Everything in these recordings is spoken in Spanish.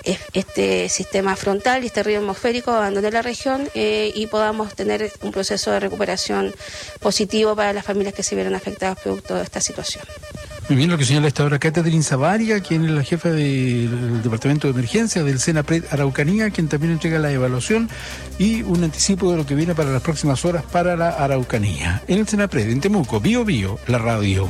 este sistema frontal y este río atmosférico abandone la región y podamos tener un proceso de recuperación positivo para las familias que se vieron afectadas producto de esta situación. Muy bien, lo que señala esta hora Catherine Zavaria, quien es la jefa del Departamento de Emergencia del Senapred Araucanía, quien también entrega la evaluación y un anticipo de lo que viene para las próximas horas para la Araucanía. En el Senapred, en Temuco, Bio Bio, la radio.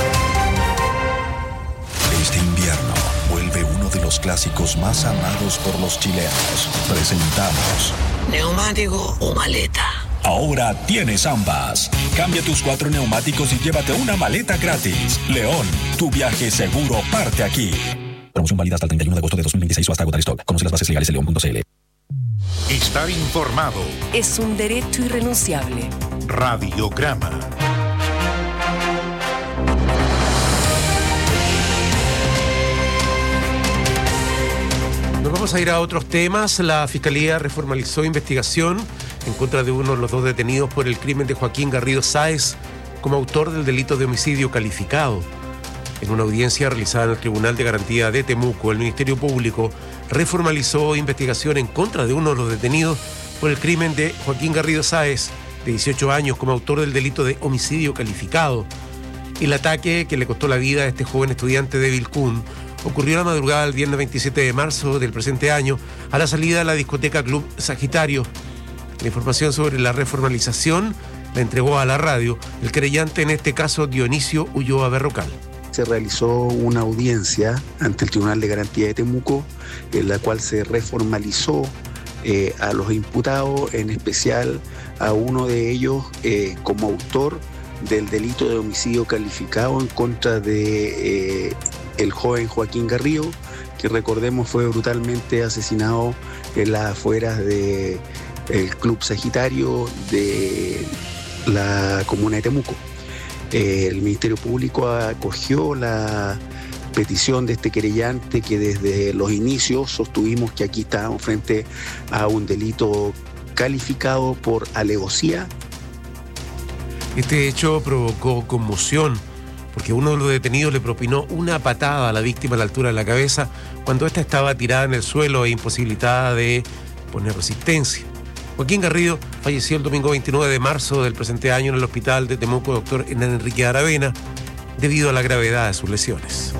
Este invierno vuelve uno de los clásicos más amados por los chilenos. Presentamos ¿neumático o maleta? Ahora tienes ambas. Cambia tus 4 neumáticos y llévate una maleta gratis. León, tu viaje seguro parte aquí. Promoción válida hasta el 31 de agosto de 2026 o hasta agotar stock. Conoce las bases legales en león.cl. Estar informado es un derecho irrenunciable. Radiograma. Nos vamos a ir a otros temas. La Fiscalía reformalizó investigación en contra de uno de los 2 detenidos por el crimen de Joaquín Garrido Sáez como autor del delito de homicidio calificado. En una audiencia realizada en el Tribunal de Garantía de Temuco, el Ministerio Público reformalizó investigación en contra de uno de los detenidos por el crimen de Joaquín Garrido Sáez, de 18 años, como autor del delito de homicidio calificado. El ataque que le costó la vida a este joven estudiante de Vilcún ocurrió la madrugada del viernes 27 de marzo del presente año a la salida de la discoteca Club Sagitario. La información sobre la reformalización la entregó a la radio el querellante, en este caso Dionisio Ulloa Berrocal. Se realizó una audiencia ante el Tribunal de Garantía de Temuco, en la cual se reformalizó a los imputados, en especial a uno de ellos como autor del delito de homicidio calificado en contra de el joven Joaquín Garrido, que recordemos fue brutalmente asesinado en las afueras del Club Sagitario de la comuna de Temuco. El Ministerio Público acogió la petición de este querellante, que desde los inicios sostuvimos que aquí estábamos frente a un delito calificado por alevosía. Este hecho provocó conmoción porque uno de los detenidos le propinó una patada a la víctima a la altura de la cabeza cuando ésta estaba tirada en el suelo e imposibilitada de poner resistencia. Joaquín Garrido falleció el domingo 29 de marzo del presente año en el hospital de Temuco Dr. Hernán Enrique Aravena debido a la gravedad de sus lesiones.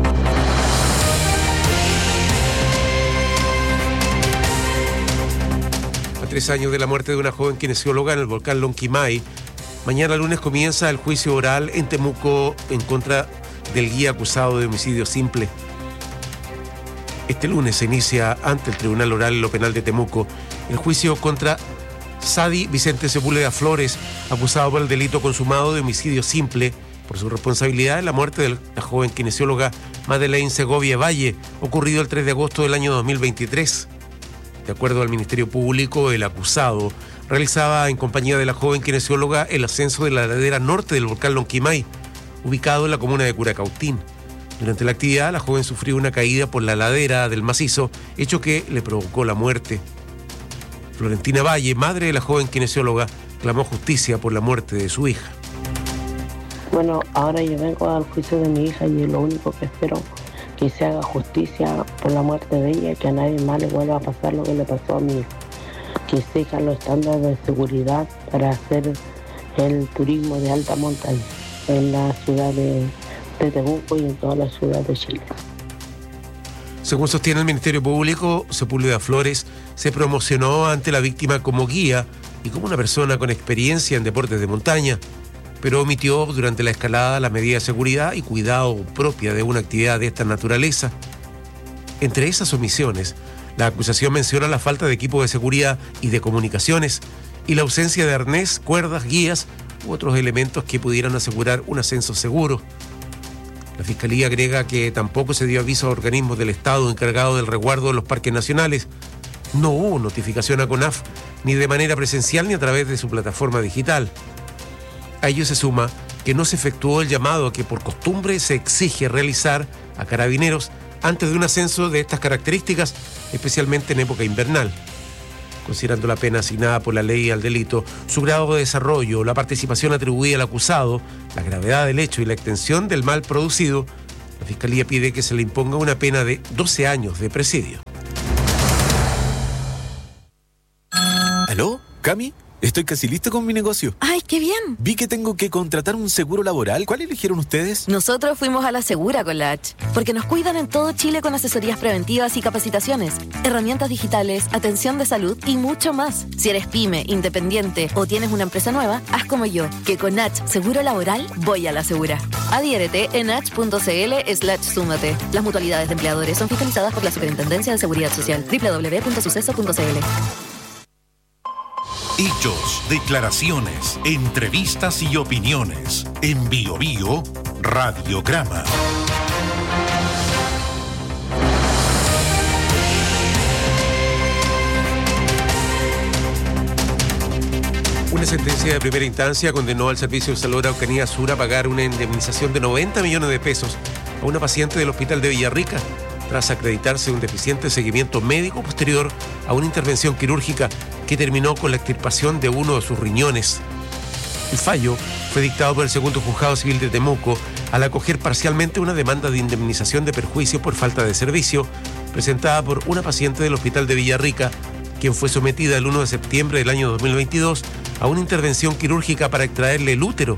A 3 años de la muerte de una joven kinesióloga en el volcán Lonquimay, mañana lunes comienza el juicio oral en Temuco en contra del guía acusado de homicidio simple. Este lunes se inicia ante el Tribunal Oral en lo Penal de Temuco el juicio contra Sadi Vicente Sepúlveda Flores, acusado por el delito consumado de homicidio simple por su responsabilidad en la muerte de la joven kinesióloga Madeleine Segovia Valle, ocurrido el 3 de agosto del año 2023. De acuerdo al Ministerio Público, el acusado realizaba en compañía de la joven kinesióloga el ascenso de la ladera norte del volcán Lonquimay, ubicado en la comuna de Curacautín. Durante la actividad, la joven sufrió una caída por la ladera del macizo, hecho que le provocó la muerte. Florentina Valle, madre de la joven kinesióloga, clamó justicia por la muerte de su hija. Bueno, ahora yo vengo al juicio de mi hija y lo único que espero que se haga justicia por la muerte de ella, que a nadie más le vuelva a pasar lo que le pasó a mi hija. Que exijan los estándares de seguridad para hacer el turismo de alta montaña en la ciudad de Temuco y en toda la ciudad de Chile. Según sostiene el Ministerio Público, Sepúlveda Flores se promocionó ante la víctima como guía y como una persona con experiencia en deportes de montaña, pero omitió durante la escalada las medidas de seguridad y cuidado propia de una actividad de esta naturaleza. Entre esas omisiones, la acusación menciona la falta de equipo de seguridad y de comunicaciones y la ausencia de arnés, cuerdas, guías u otros elementos que pudieran asegurar un ascenso seguro. La Fiscalía agrega que tampoco se dio aviso a organismos del Estado encargados del resguardo de los parques nacionales. No hubo notificación a CONAF, ni de manera presencial ni a través de su plataforma digital. A ello se suma que no se efectuó el llamado que por costumbre se exige realizar a carabineros antes de un ascenso de estas características, especialmente en época invernal. Considerando la pena asignada por la ley al delito, su grado de desarrollo, la participación atribuida al acusado, la gravedad del hecho y la extensión del mal producido, la Fiscalía pide que se le imponga una pena de 12 años de presidio. ¿Aló? ¿Cami? Estoy casi listo con mi negocio. ¡Ay, qué bien! Vi que tengo que contratar un seguro laboral. ¿Cuál eligieron ustedes? Nosotros fuimos a La Segura con la H, porque nos cuidan en todo Chile con asesorías preventivas y capacitaciones, herramientas digitales, atención de salud y mucho más. Si eres pyme, independiente o tienes una empresa nueva, haz como yo, que con H Seguro Laboral voy a La Segura. Adhiérete en h.cl/súmate. Las mutualidades de empleadores son fiscalizadas por la Superintendencia de Seguridad Social. www.suceso.cl. Hechos, declaraciones, entrevistas y opiniones. En Bio Bio, Radiograma. Una sentencia de primera instancia condenó al Servicio de Salud Araucanía Sur a pagar una indemnización de 90 millones de pesos a una paciente del Hospital de Villarrica tras acreditarse un deficiente seguimiento médico posterior a una intervención quirúrgica que terminó con la extirpación de uno de sus riñones. El fallo fue dictado por el segundo juzgado civil de Temuco al acoger parcialmente una demanda de indemnización de perjuicio por falta de servicio presentada por una paciente del Hospital de Villarrica, quien fue sometida el 1 de septiembre del año 2022 a una intervención quirúrgica para extraerle el útero,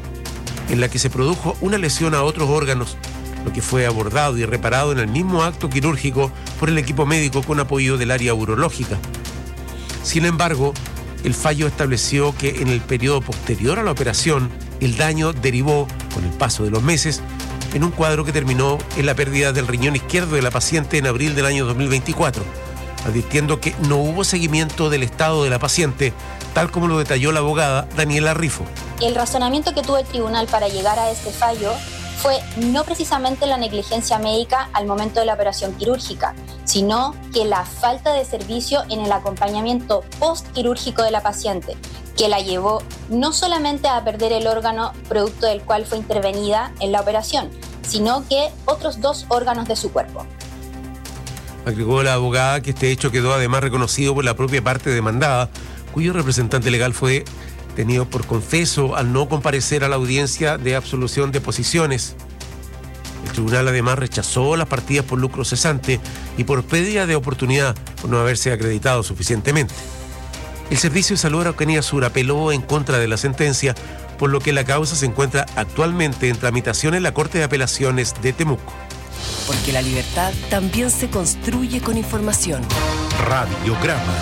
en la que se produjo una lesión a otros órganos, lo que fue abordado y reparado en el mismo acto quirúrgico por el equipo médico con apoyo del área urológica. Sin embargo, el fallo estableció que en el periodo posterior a la operación, el daño derivó, con el paso de los meses, en un cuadro que terminó en la pérdida del riñón izquierdo de la paciente en abril del año 2024, advirtiendo que no hubo seguimiento del estado de la paciente, tal como lo detalló la abogada Daniela Rifo. El razonamiento que tuvo el tribunal para llegar a este fallo fue no precisamente la negligencia médica al momento de la operación quirúrgica, sino que la falta de servicio en el acompañamiento postquirúrgico de la paciente, que la llevó no solamente a perder el órgano producto del cual fue intervenida en la operación, sino que otros 2 órganos de su cuerpo. Agregó la abogada que este hecho quedó además reconocido por la propia parte demandada, cuyo representante legal fue tenido por confeso al no comparecer a la audiencia de absolución de posiciones. El tribunal además rechazó las partidas por lucro cesante y por pérdida de oportunidad por no haberse acreditado suficientemente. El Servicio de Salud Araucanía Sur apeló en contra de la sentencia, por lo que la causa se encuentra actualmente en tramitación en la Corte de Apelaciones de Temuco. Porque la libertad también se construye con información. Radiograma.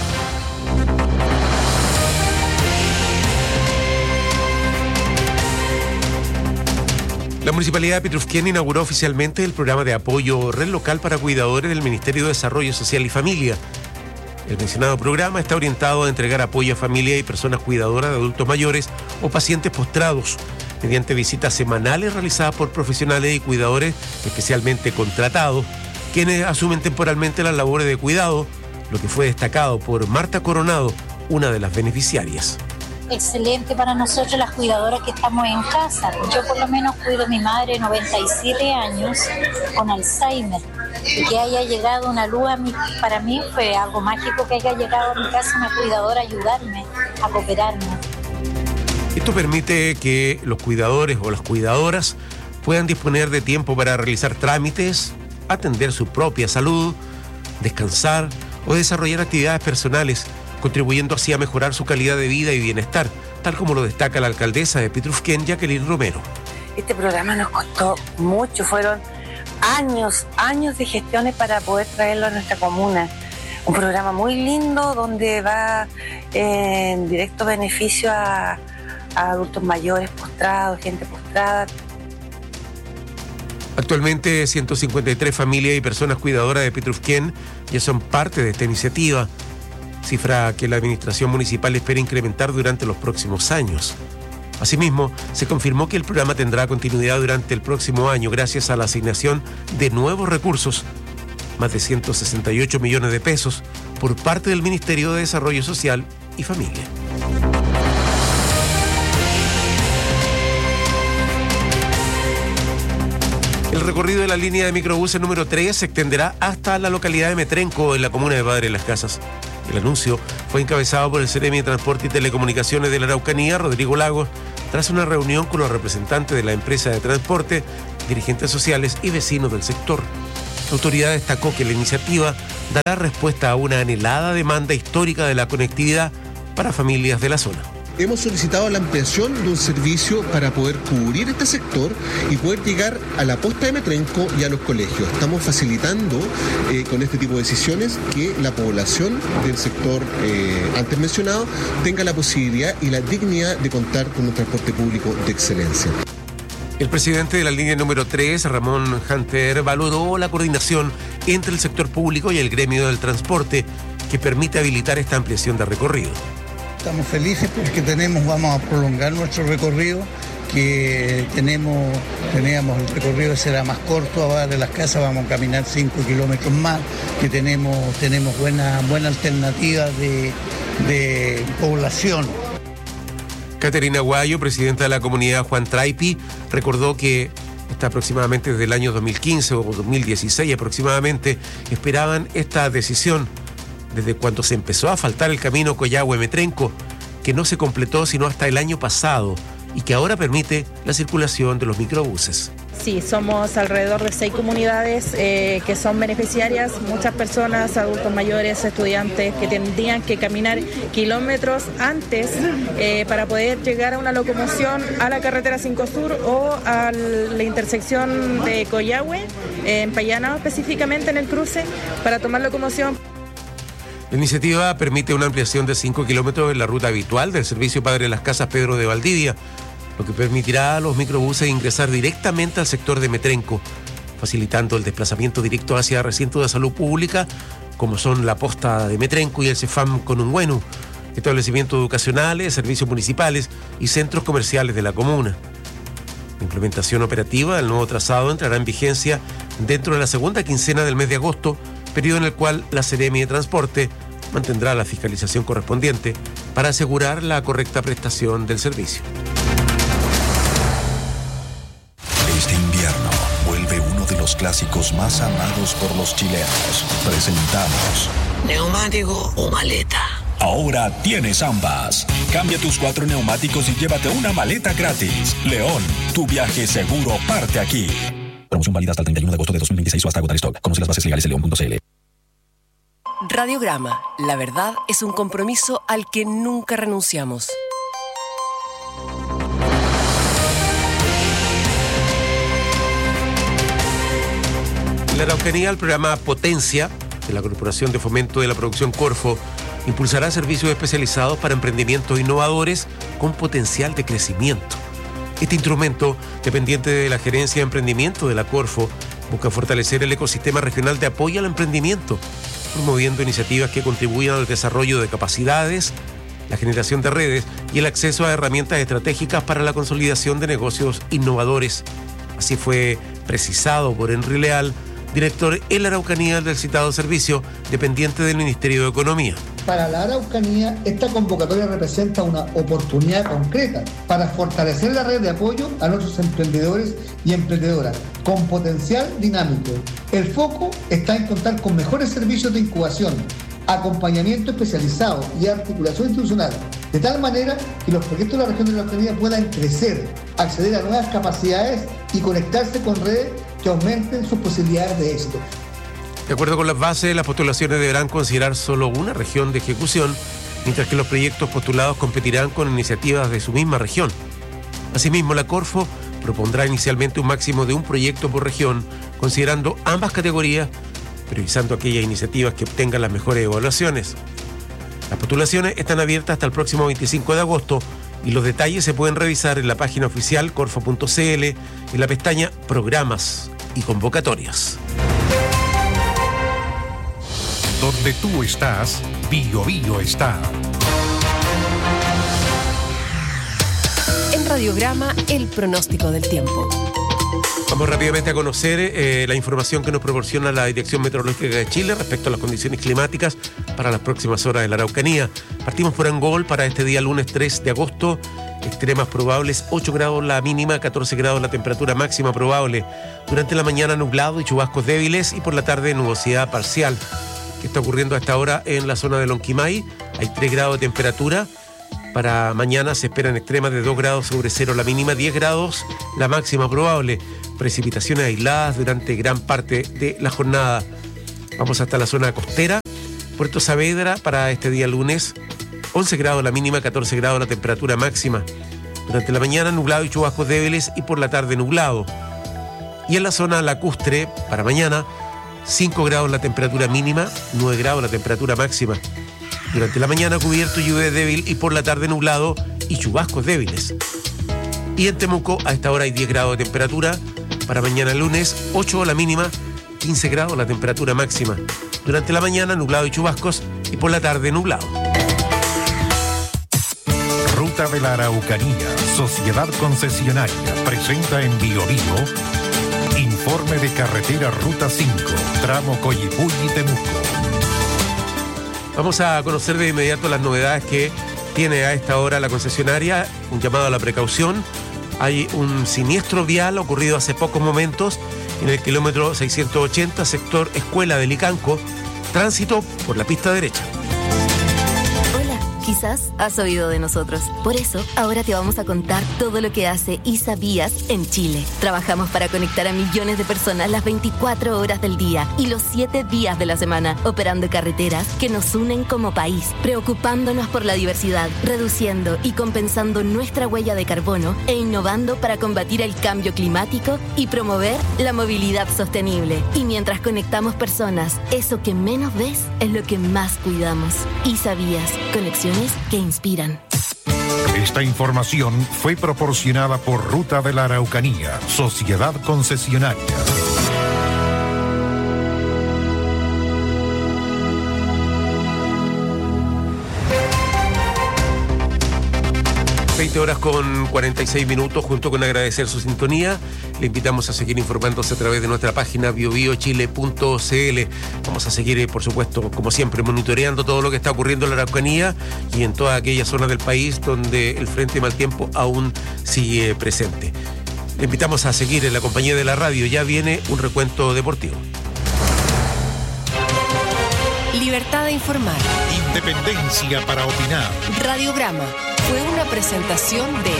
La Municipalidad de Petrufquén inauguró oficialmente el programa de apoyo Red Local para Cuidadores del Ministerio de Desarrollo Social y Familia. El mencionado programa está orientado a entregar apoyo a familias y personas cuidadoras de adultos mayores o pacientes postrados, mediante visitas semanales realizadas por profesionales y cuidadores especialmente contratados, quienes asumen temporalmente las labores de cuidado, lo que fue destacado por Marta Coronado, una de las beneficiarias. Excelente para nosotros las cuidadoras que estamos en casa. Yo por lo menos cuido a mi madre, 97 años, con Alzheimer. Y que haya llegado una luz para mí fue algo mágico, que haya llegado a mi casa una cuidadora a ayudarme, a cooperarme. Esto permite que los cuidadores o las cuidadoras puedan disponer de tiempo para realizar trámites, atender su propia salud, descansar o desarrollar actividades personales, contribuyendo así a mejorar su calidad de vida y bienestar, tal como lo destaca la alcaldesa de Petrufquén, Jacqueline Romero. Este programa nos costó mucho, fueron años de gestiones para poder traerlo a nuestra comuna. Un programa muy lindo donde va en directo beneficio a adultos mayores postrados, gente postrada. Actualmente 153 familias y personas cuidadoras de Petrufquén ya son parte de esta iniciativa, cifra que la administración municipal espera incrementar durante los próximos años. Asimismo, se confirmó que el programa tendrá continuidad durante el próximo año gracias a la asignación de nuevos recursos, más de 168 millones de pesos, por parte del Ministerio de Desarrollo Social y Familia. El recorrido de la línea de microbuses número 3 se extenderá hasta la localidad de Metrenco, en la comuna de Padre Las Casas. El anuncio fue encabezado por el Seremi de Transporte y Telecomunicaciones de la Araucanía, Rodrigo Lagos, tras una reunión con los representantes de la empresa de transporte, dirigentes sociales y vecinos del sector. La autoridad destacó que la iniciativa dará respuesta a una anhelada demanda histórica de la conectividad para familias de la zona. Hemos solicitado la ampliación de un servicio para poder cubrir este sector y poder llegar a la posta de Metrenco y a los colegios. Estamos facilitando con este tipo de decisiones que la población del sector antes mencionado tenga la posibilidad y la dignidad de contar con un transporte público de excelencia. El presidente de la línea número 3, Ramón Hunter, valoró la coordinación entre el sector público y el gremio del transporte que permite habilitar esta ampliación de recorrido. Estamos felices porque vamos a prolongar nuestro recorrido, que teníamos el recorrido será más corto, ahora de las casas vamos a caminar 5 kilómetros más, que tenemos buena alternativa de población. Caterina Guayo, presidenta de la comunidad Juan Traipi, recordó que hasta aproximadamente desde el año 2015 o 2016 aproximadamente esperaban esta decisión desde cuando se empezó a asfaltar el camino Coyhaique-Metrenco, que no se completó sino hasta el año pasado y que ahora permite la circulación de los microbuses. Sí, somos alrededor de 6 comunidades que son beneficiarias, muchas personas, adultos mayores, estudiantes que tendrían que caminar kilómetros antes para poder llegar a una locomoción a la carretera 5 Sur o a la intersección de Coyhaique, en Payanao específicamente en el cruce, para tomar locomoción. La iniciativa permite una ampliación de 5 kilómetros en la ruta habitual del servicio Padre de las Casas Pedro de Valdivia, lo que permitirá a los microbuses ingresar directamente al sector de Metrenco, facilitando el desplazamiento directo hacia recintos de salud pública, como son la posta de Metrenco y el Cefam Conunguenu, establecimientos educacionales, servicios municipales y centros comerciales de la comuna. La implementación operativa del nuevo trazado entrará en vigencia dentro de la segunda quincena del mes de agosto, periodo en el cual la Seremi de Transporte mantendrá la fiscalización correspondiente para asegurar la correcta prestación del servicio. Este invierno vuelve uno de los clásicos más amados por los chilenos. Presentamos ¿neumático o maleta? Ahora tienes ambas. Cambia tus 4 neumáticos y llévate una maleta gratis. León, tu viaje seguro parte aquí. Promoción válida hasta el 31 de agosto de 2026 o hasta agotar stock. Conoce las bases legales en león.cl. Radiograma. La verdad es un compromiso al que nunca renunciamos. En la Araucanía, el programa Potencia de la Corporación de Fomento de la Producción Corfo impulsará servicios especializados para emprendimientos innovadores con potencial de crecimiento. Este instrumento, dependiente de la Gerencia de Emprendimiento de la Corfo, busca fortalecer el ecosistema regional de apoyo al emprendimiento, promoviendo iniciativas que contribuyan al desarrollo de capacidades, la generación de redes y el acceso a herramientas estratégicas para la consolidación de negocios innovadores. Así fue precisado por Henry Leal, director en la Araucanía del citado servicio, dependiente del Ministerio de Economía. Para la Araucanía, esta convocatoria representa una oportunidad concreta para fortalecer la red de apoyo a nuestros emprendedores y emprendedoras con potencial dinámico. El foco está en contar con mejores servicios de incubación, acompañamiento especializado y articulación institucional, de tal manera que los proyectos de la región de la Araucanía puedan crecer, acceder a nuevas capacidades y conectarse con redes que aumenten sus posibilidades de éxito. De acuerdo con las bases, las postulaciones deberán considerar solo una región de ejecución, mientras que los proyectos postulados competirán con iniciativas de su misma región. Asimismo, la Corfo propondrá inicialmente un máximo de un proyecto por región, considerando ambas categorías, priorizando aquellas iniciativas que obtengan las mejores evaluaciones. Las postulaciones están abiertas hasta el próximo 25 de agosto y los detalles se pueden revisar en la página oficial corfo.cl en la pestaña Programas y Convocatorias. Donde tú estás, BioBio está. En Radiograma, el pronóstico del tiempo. Vamos rápidamente a conocer la información que nos proporciona la Dirección Meteorológica de Chile respecto a las condiciones climáticas para las próximas horas de la Araucanía. Partimos por Angol para este día lunes 3 de agosto. Extremas probables, 8 grados la mínima, 14 grados la temperatura máxima probable. Durante la mañana nublado y chubascos débiles y por la tarde nubosidad parcial. ¿Qué está ocurriendo a esta hora en la zona de Lonquimay? Hay 3 grados de temperatura. Para mañana se esperan extremas de 2 grados sobre cero la mínima, 10 grados la máxima probable. Precipitaciones aisladas durante gran parte de la jornada. Vamos hasta la zona costera. Puerto Saavedra para este día lunes. 11 grados la mínima, 14 grados la temperatura máxima. Durante la mañana nublado y chubascos débiles y por la tarde nublado. Y en la zona lacustre, para mañana, 5 grados la temperatura mínima, 9 grados la temperatura máxima. Durante la mañana cubierto, lluvia débil y por la tarde nublado y chubascos débiles. Y en Temuco a esta hora hay 10 grados de temperatura. Para mañana lunes, 8 la mínima, 15 grados la temperatura máxima. Durante la mañana nublado y chubascos y por la tarde nublado. Ruta de la Araucanía, Sociedad Concesionaria, presenta en Bio Bio informe de carretera Ruta 5, tramo Coyipulli-Temuco. Vamos a conocer de inmediato las novedades que tiene a esta hora la concesionaria, un llamado a la precaución. Hay un siniestro vial ocurrido hace pocos momentos en el kilómetro 680, sector Escuela de Licanco, tránsito por la pista derecha. Quizás has oído de nosotros. Por eso, ahora te vamos a contar todo lo que hace ISA Vías en Chile. Trabajamos para conectar a millones de personas las 24 horas del día y los 7 días de la semana, operando carreteras que nos unen como país, preocupándonos por la diversidad, reduciendo y compensando nuestra huella de carbono e innovando para combatir el cambio climático y promover la movilidad sostenible. Y mientras conectamos personas, eso que menos ves es lo que más cuidamos. ISA Vías, conexión que inspiran. Esta información fue proporcionada por Ruta de la Araucanía, Sociedad Concesionaria. 20 horas con 46 minutos, junto con agradecer su sintonía. Le invitamos a seguir informándose a través de nuestra página biobiochile.cl. Vamos a seguir, por supuesto, como siempre, monitoreando todo lo que está ocurriendo en la Araucanía y en todas aquellas zonas del país donde el frente de mal tiempo aún sigue presente. Le invitamos a seguir en la compañía de la radio. Ya viene un recuento deportivo. Libertad de informar. Independencia para opinar. Radiograma. Fue una presentación de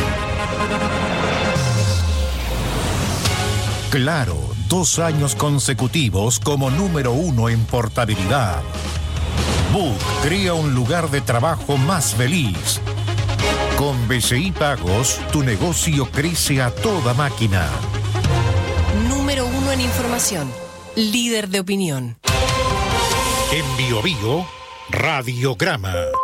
Claro, 2 años consecutivos como número 1 en portabilidad. Book crea un lugar de trabajo más feliz. Con BCI Pagos, tu negocio crece a toda máquina. Número 1 en información. Líder de opinión. En Bio Bio, Radiograma.